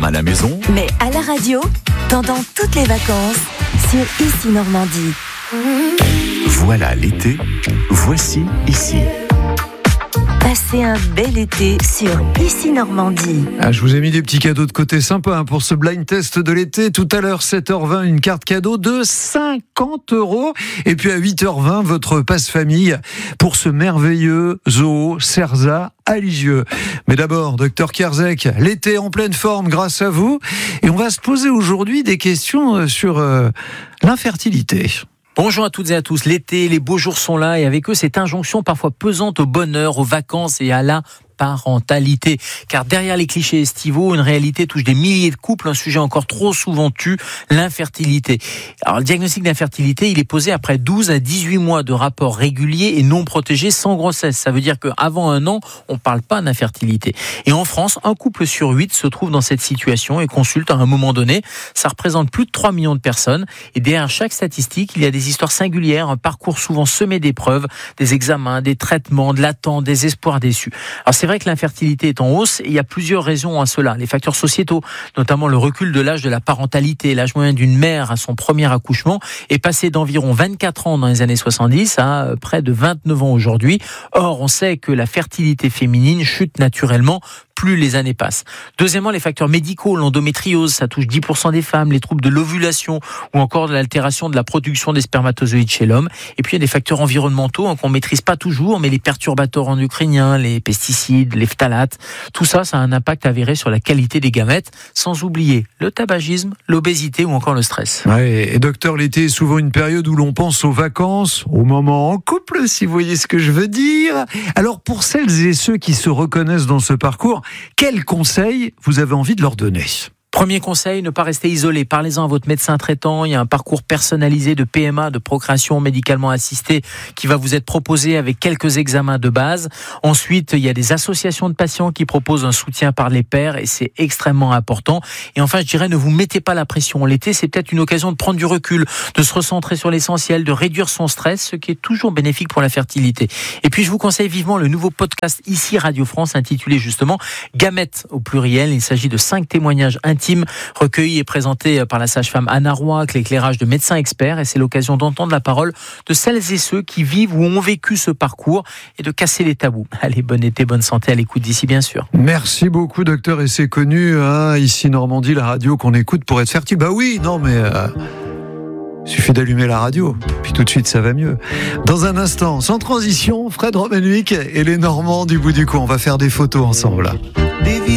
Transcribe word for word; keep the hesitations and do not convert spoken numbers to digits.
à la maison, mais à la radio, pendant toutes les vacances, sur Ici Normandie. Voilà l'été, voici Ici. Passez un bel été sur Ici Normandie. Ah, je vous ai mis des petits cadeaux de côté sympas hein, pour ce blind test de l'été. Tout à l'heure, sept heures vingt, une carte cadeau de cinquante euros. Et puis à huit heures vingt, votre passe-famille pour ce merveilleux zoo Cerza à Lisieux. Mais d'abord, docteur Kierzek, l'été en pleine forme grâce à vous. Et on va se poser aujourd'hui des questions sur euh, l'infertilité. Bonjour à toutes et à tous. L'été, les beaux jours sont là et avec eux cette injonction parfois pesante au bonheur, aux vacances et à la parentalité. Car derrière les clichés estivaux, une réalité touche des milliers de couples, un sujet encore trop souvent tu, l'infertilité. Alors le diagnostic d'infertilité, il est posé après douze à dix-huit mois de rapports réguliers et non protégés sans grossesse. Ça veut dire qu'avant un an, on ne parle pas d'infertilité. Et en France, un couple sur huit se trouve dans cette situation et consulte à un moment donné. Ça représente plus de trois millions de personnes. Et derrière chaque statistique, il y a des histoires singulières, un parcours souvent semé d'épreuves, des examens, des traitements, de l'attente, des espoirs déçus. Alors c'est C'est vrai que l'infertilité est en hausse et il y a plusieurs raisons à cela. Les facteurs sociétaux, notamment le recul de l'âge de la parentalité. L'âge moyen d'une mère à son premier accouchement est passé d'environ vingt-quatre ans dans les années soixante-dix à près de vingt-neuf ans aujourd'hui. Or, on sait que la fertilité féminine chute naturellement plus les années passent. Deuxièmement, les facteurs médicaux, l'endométriose, ça touche dix pour cent des femmes, les troubles de l'ovulation ou encore de l'altération de la production des spermatozoïdes chez l'homme. Et puis il y a des facteurs environnementaux hein, qu'on ne maîtrise pas toujours, mais les perturbateurs endocriniens, les pesticides, les phtalates, tout ça, ça a un impact avéré sur la qualité des gamètes, sans oublier le tabagisme, l'obésité ou encore le stress. Ouais, et docteur, l'été est souvent une période où l'on pense aux vacances, aux moments en couple, si vous voyez ce que je veux dire. Alors pour celles et ceux qui se reconnaissent dans ce parcours, quels conseils vous avez envie de leur donner ? Premier conseil, ne pas rester isolé. Parlez-en à votre médecin traitant. Il y a un parcours personnalisé de P M A, de procréation médicalement assistée, qui va vous être proposé avec quelques examens de base. Ensuite, il y a des associations de patients qui proposent un soutien par les pairs et c'est extrêmement important. Et enfin, je dirais, ne vous mettez pas la pression. L'été, c'est peut-être une occasion de prendre du recul, de se recentrer sur l'essentiel, de réduire son stress, ce qui est toujours bénéfique pour la fertilité. Et puis, je vous conseille vivement le nouveau podcast Ici Radio France, intitulé justement Gamètes au pluriel. Il s'agit de cinq témoignages intimes recueilli et présenté par la sage-femme Anna Roy avec l'éclairage de médecins experts et c'est l'occasion d'entendre la parole de celles et ceux qui vivent ou ont vécu ce parcours et de casser les tabous. Allez, bon été, bonne santé à l'écoute d'ici bien sûr. Merci beaucoup docteur et c'est connu, hein, Ici Normandie, la radio qu'on écoute pour être fertile. Bah oui, non mais... Euh... Il suffit d'allumer la radio, puis tout de suite ça va mieux. Dans un instant, sans transition, Fred Romenwick et les Normands du bout du coin. On va faire des photos ensemble.